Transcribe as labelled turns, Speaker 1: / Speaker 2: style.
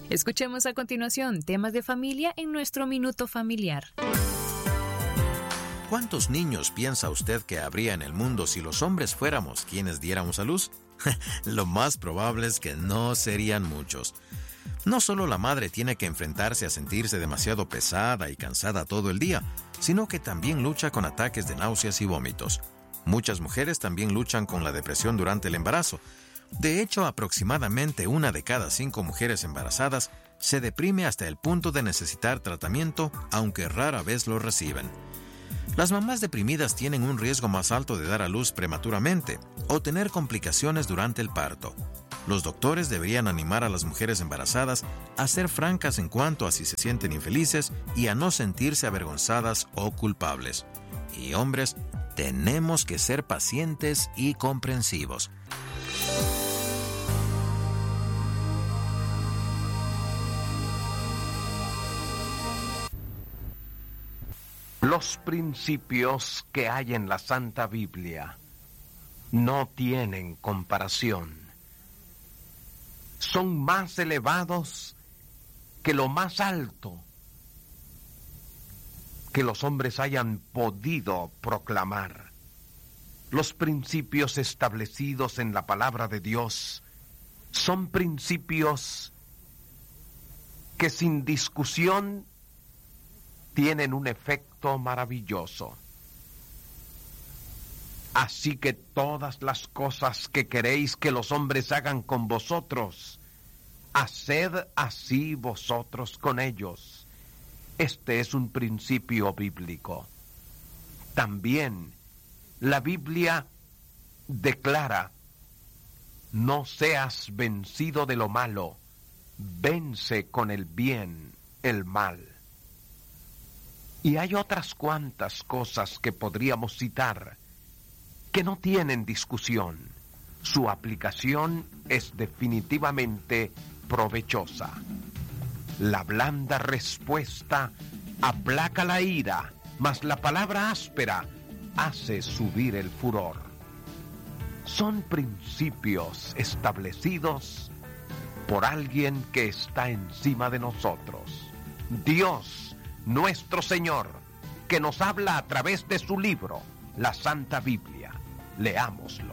Speaker 1: Escuchemos a continuación temas de familia en nuestro Minuto Familiar.
Speaker 2: ¿Cuántos niños piensa usted que habría en el mundo si los hombres fuéramos quienes diéramos a luz? Lo más probable es que no serían muchos. No solo la madre tiene que enfrentarse a sentirse demasiado pesada y cansada todo el día, sino que también lucha con ataques de náuseas y vómitos. Muchas mujeres también luchan con la depresión durante el embarazo. De hecho, aproximadamente 1 de cada 5 mujeres embarazadas se deprime hasta el punto de necesitar tratamiento, aunque rara vez lo reciben. Las mamás deprimidas tienen un riesgo más alto de dar a luz prematuramente o tener complicaciones durante el parto. Los doctores deberían animar a las mujeres embarazadas a ser francas en cuanto a si se sienten infelices y a no sentirse avergonzadas o culpables. Y hombres, tenemos que ser pacientes y comprensivos.
Speaker 3: Los principios que hay en la Santa Biblia no tienen comparación. Son más elevados que lo más alto que los hombres hayan podido proclamar. Los principios establecidos en la palabra de Dios son principios que sin discusión tienen un efecto maravilloso. Así que todas las cosas que queréis que los hombres hagan con vosotros, haced así vosotros con ellos. Este es un principio bíblico. También la Biblia declara: no seas vencido de lo malo, vence con el bien el mal. Y hay otras cuantas cosas que podríamos citar que no tienen discusión. Su aplicación es definitivamente provechosa. La blanda respuesta aplaca la ira, mas la palabra áspera hace subir el furor. Son principios establecidos por alguien que está encima de nosotros. Dios, nuestro Señor, que nos habla a través de su libro, la Santa Biblia. Leámoslo.